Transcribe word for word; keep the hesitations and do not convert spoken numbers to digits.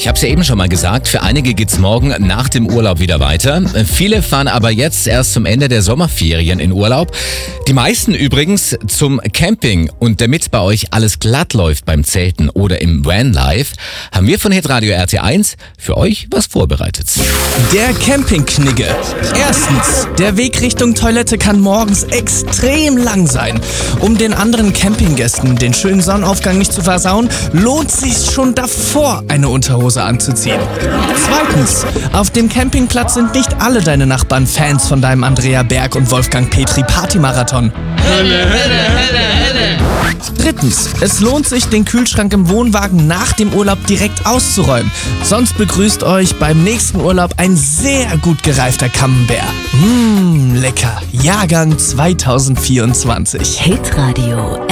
Ich habe es ja eben schon mal gesagt, für einige geht's morgen nach dem Urlaub wieder weiter. Viele fahren aber jetzt erst zum Ende der Sommerferien in Urlaub. Die meisten übrigens zum Camping. Und damit bei euch alles glatt läuft beim Zelten oder im Vanlife, haben wir von Hitradio R T eins für euch was vorbereitet. Der Campingknigge. Erstens, der Weg Richtung Toilette kann morgens extrem lang sein. Um den anderen Campinggästen den schönen Sonnenaufgang nicht zu versauen, lohnt sich schon davor, eine Unterhose anzuziehen. Zweitens, auf dem Campingplatz sind nicht alle deine Nachbarn Fans von deinem Andrea Berg und Wolfgang Petri Partymarathon. Hölle, Hölle, Hölle, Hölle. Drittens, es lohnt sich, den Kühlschrank im Wohnwagen nach dem Urlaub direkt auszuräumen. Sonst begrüßt euch beim nächsten Urlaub ein sehr gut gereifter Camembert. Mmh, lecker. Jahrgang zwanzig vierundzwanzig. Hitradio